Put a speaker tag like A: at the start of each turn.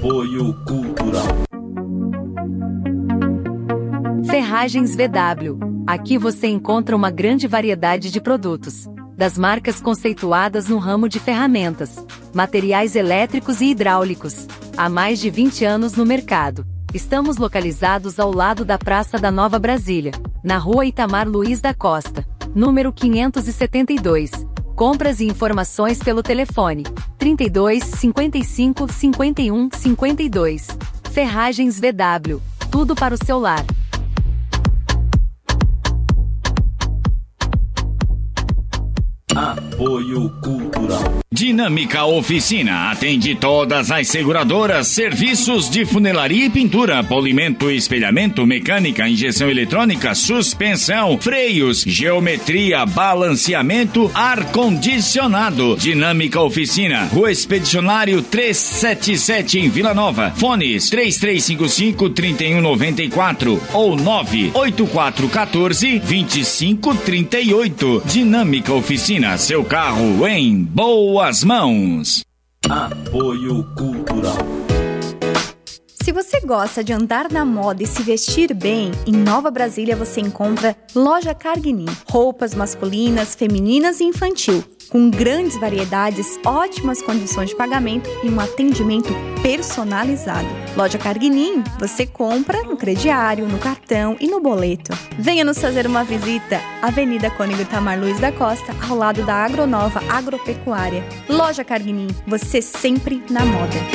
A: Apoio Cultural.
B: Ferragens VW. Aqui você encontra uma grande variedade de produtos, das marcas conceituadas no ramo de ferramentas, materiais elétricos e hidráulicos. Há mais de 20 anos no mercado. Estamos localizados ao lado da Praça da Nova Brasília, na Rua Itamar Luiz da Costa, número 572. Compras e informações pelo telefone 32 55 51 52. Ferragens VW. Tudo para o seu lar.
A: Apoio Cultural.
C: Dinâmica Oficina atende todas as seguradoras, serviços de funilaria e pintura, polimento e espelhamento, mecânica, injeção eletrônica, suspensão, freios, geometria, balanceamento, ar-condicionado. Dinâmica Oficina, Rua Expedicionário 377 em Vila Nova. Fones 3355-3194 ou 98414-2538. Dinâmica Oficina, seu carro em boas mãos.
A: Apoio Cultural.
D: Se você gosta de andar na moda e se vestir bem, em Nova Brasília você encontra Loja Carguinin. Roupas masculinas, femininas e infantil, com grandes variedades, ótimas condições de pagamento e um atendimento personalizado. Loja Carguinin, você compra no crediário, no cartão e no boleto. Venha nos fazer uma visita. Avenida Cônego Itamar Luiz da Costa, ao lado da Agronova Agropecuária. Loja Carguinin, você sempre na moda.